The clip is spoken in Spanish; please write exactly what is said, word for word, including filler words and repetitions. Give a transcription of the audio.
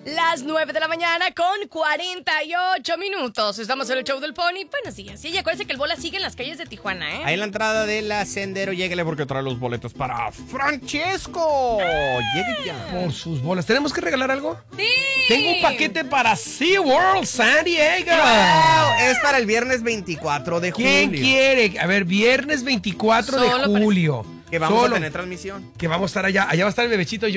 Las nueve de la mañana con cuarenta y ocho minutos. Estamos en el show del Pony. Buenos días. Y acuérdense que el bola sigue en las calles de Tijuana, ¿eh? Ahí en la entrada de la Sendero, lléguele porque trae los boletos para Francesco. Llegue ya. Por sus bolas. ¿Tenemos que regalar algo? ¡Sí! Tengo un paquete para SeaWorld San Diego. Wow, es para el viernes veinticuatro de julio. ¿Quién quiere? A ver, viernes veinticuatro Solo de julio. Que vamos Solo. a tener transmisión. Que vamos a estar allá. Allá va a estar el bebecito.